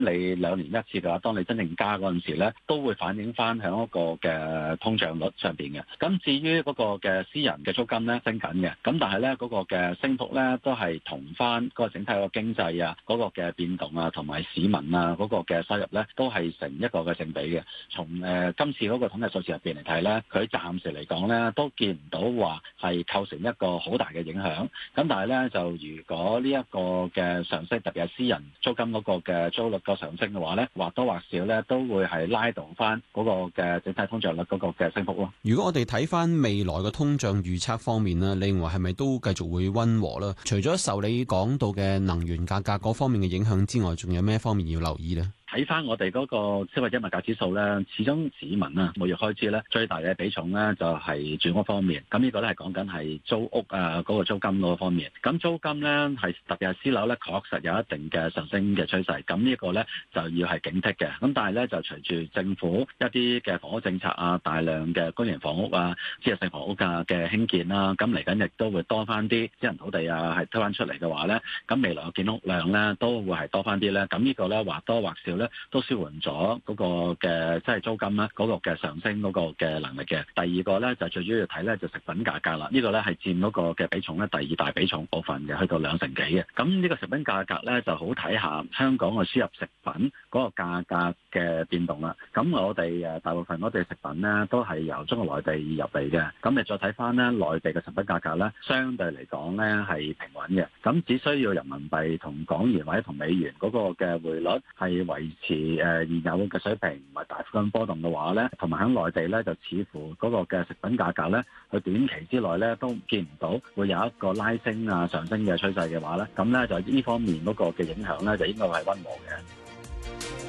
你兩年一次嘅話，當你真正加嗰陣時咧，都會反映翻響一個嘅通脹率上邊嘅。咁至於嗰個嘅私人嘅租金咧升緊嘅，咁但係咧嗰個嘅升幅咧都係同翻嗰個整體個經濟啊嗰個嘅變動啊，同埋市民啊嗰個嘅收入咧都係成一個嘅正比嘅。從今次嗰個統計數字入邊嚟睇咧，佢暫時嚟講咧都見唔到話係構成一個好大嘅影響。咁但係咧就如果呢一個嘅上升，特別係私人租金嗰個嘅租率個上升嘅話咧，或多或少咧都會係拉動翻嗰個嘅整體通脹率嗰個嘅升幅咯。 如果我哋睇翻未來嘅通脹預測方面咧，你認為係咪都繼續會溫和啦？除咗受你講到嘅能源價格嗰方面嘅影響之外，仲有咩方面要留意呢？ 睇翻我哋嗰個消費者物價指數咧，始終市民啊每月開支咧最大嘅比重咧就係住屋方面。咁呢個咧係講緊係租屋啊嗰個租金嗰個方面。咁租金咧係特別係私樓咧確實有一定嘅上升嘅趨勢。咁呢個咧就要係警惕嘅。咁但係咧就隨住政府一啲嘅房屋政策啊，大量嘅公營房屋啊、私人性房屋嘅興建啦，咁嚟緊亦都會多翻啲私人土地啊係推翻出嚟嘅話咧，咁未來嘅建屋量咧都會係多翻啲咧。咁呢個咧或多或少都舒緩咗嗰個嘅即係租金啦，嗰個嘅上升嗰個嘅能力嘅。第二個咧就最主要睇咧就食品價格啦，呢個咧係佔嗰個嘅比重咧第二大比重部分嘅，去到2成幾嘅。咁呢個食品價格咧就好睇下香港嘅輸入食品嗰個價格嘅變動啦。咁我哋大部分我哋食品咧都係由中國內地入嚟嘅。咁你再睇翻咧內地嘅食品價格咧，相對嚟講咧係平穩嘅。咁只需要人民幣同港元或者同美元嗰個嘅匯率係維持現有嘅水平，唔係大幅咁波動嘅話咧，同埋喺內地咧就似乎嗰個嘅食品價格咧，佢短期之內咧都見唔到會有一個拉升啊上升嘅趨勢嘅話咧，咁咧就呢方面嗰個嘅影響咧就應該係溫和嘅。